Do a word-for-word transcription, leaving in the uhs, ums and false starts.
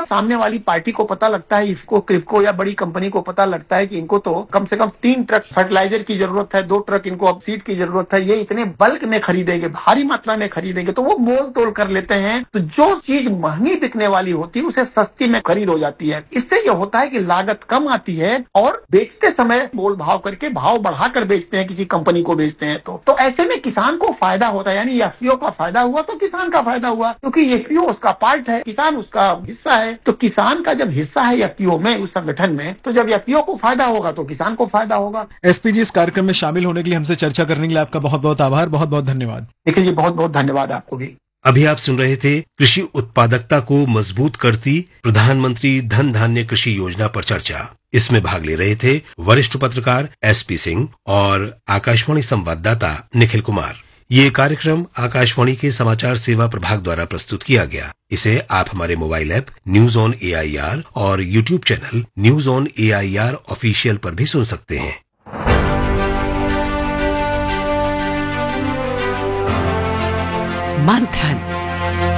सामने वाली पार्टी को पता लगता है, इफको, क्रिप्को या बड़ी कंपनी को पता लगता है कि इनको तो कम से कम तीन ट्रक फर्टिलाइजर की जरूरत है, दो ट्रक इनको अब सीड की जरूरत है, ये इतने बल्क में खरीदेंगे, भारी मात्रा में खरीदेंगे, तो वो मोल तोल कर लेते हैं। तो जो चीज महंगी बिकने वाली होती है उसे सस्ती में खरीद हो जाती है। इससे ये होता है कि लागत कम आती है और बेचते समय मोल भाव करके भाव बढ़ाकर बेचते हैं, किसी कंपनी को बेचते हैं तो तो ऐसे में किसान को फायदा होता है। यानी एफपीओ का फायदा हुआ तो किसान का फायदा हुआ, क्योंकि एफपीओ उसका पार्ट है, किसान उसका हिस्सा है। तो किसान का जब हिस्सा है एफपीओ में, उस संगठन में, तो जब एफपीओ को फायदा होगा तो किसान को फायदा होगा। एसपी जी, इस कार्यक्रम में शामिल होने के लिए, हमसे चर्चा करने के लिए आपका बहुत बहुत आभार, बहुत बहुत धन्यवाद। देखिए जी, बहुत बहुत धन्यवाद आपको भी। अभी आप सुन रहे थे कृषि उत्पादकता को मजबूत करती प्रधानमंत्री धन धान्य कृषि योजना पर चर्चा। इसमें भाग ले रहे थे वरिष्ठ पत्रकार एसपी सिंह और आकाशवाणी संवाददाता निखिल कुमार। ये कार्यक्रम आकाशवाणी के समाचार सेवा प्रभाग द्वारा प्रस्तुत किया गया। इसे आप हमारे mobile app news on AIR और YouTube channel news on AIR official पर भी सुन सकते हैं। मंथन।